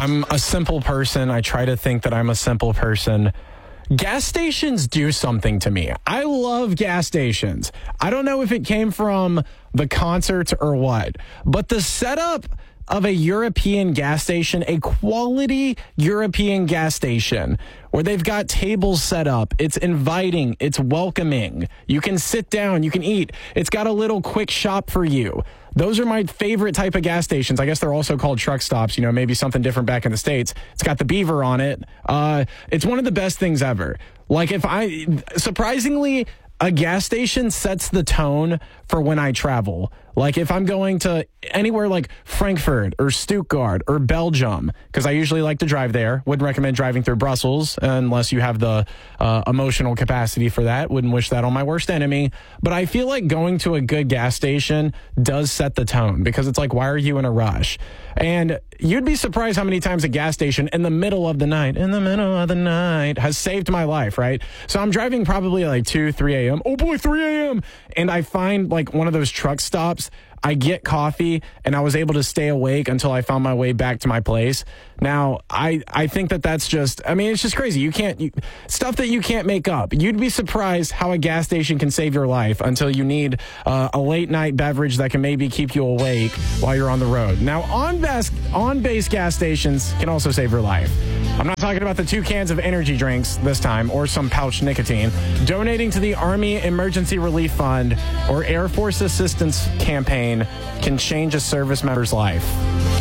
I'm a simple person. I try to think that I'm a simple person. Gas stations do something to me. I love gas stations. I don't know if it came from the concerts or what, but the setup of a European gas station, a quality European gas station where they've got tables set up. It's inviting. It's welcoming. You can sit down. You can eat. It's got a little quick shop for you. Those are my favorite type of gas stations. I guess they're also called truck stops, maybe something different back in the States. It's got the beaver on it. It's one of the best things ever. Surprisingly, a gas station sets the tone for when I travel. Like if I'm going to anywhere like Frankfurt or Stuttgart or Belgium, because I usually like to drive there. Wouldn't recommend driving through Brussels unless you have the emotional capacity for that. Wouldn't wish that on my worst enemy. But I feel like going to a good gas station does set the tone because it's like, why are you in a rush? And you'd be surprised how many times a gas station in the middle of the night has saved my life, right? So I'm driving probably like 2, 3 a.m. Oh boy, 3 a.m. And I find like one of those truck stops. I get coffee and I was able to stay awake until I found my way back to my place. Now, I think that's just, it's just crazy. Stuff that you can't make up. You'd be surprised how a gas station can save your life until you need a late night beverage that can maybe keep you awake while you're on the road. Now, on-base gas stations can also save your life. I'm not talking about the 2 cans of energy drinks this time or some pouch nicotine. Donating to the Army Emergency Relief Fund or Air Force Assistance Campaign can change a service member's life.